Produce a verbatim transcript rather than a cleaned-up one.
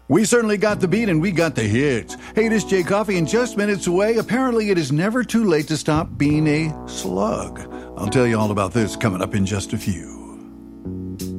We certainly got the beat and we got the hits. Hey, this is Jay Coffee, and just minutes away, apparently it is never too late to stop being a slug. I'll tell you all about this coming up in just a few.